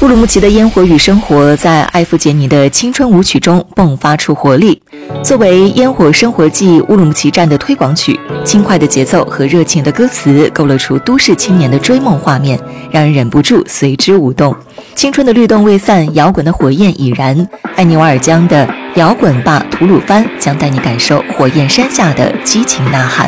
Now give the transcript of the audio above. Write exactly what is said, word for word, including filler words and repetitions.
乌鲁木齐的烟火与生活在艾弗杰尼的青春舞曲中迸发出活力。作为烟火生活季乌鲁木齐站的推广曲，轻快的节奏和热情的歌词勾勒出都市青年的追梦画面，让人忍不住随之舞动。青春的律动未散，摇滚的火焰已燃。艾尼瓦尔江的摇滚吧吐鲁番将带你感受火焰山下的激情呐喊。